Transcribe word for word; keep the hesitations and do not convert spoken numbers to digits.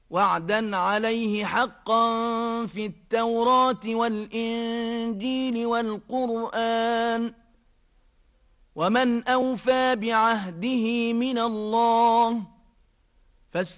وعدا عليه حقا في التوراة والإنجيل والقرآن، ومن أوفى بعهده من الله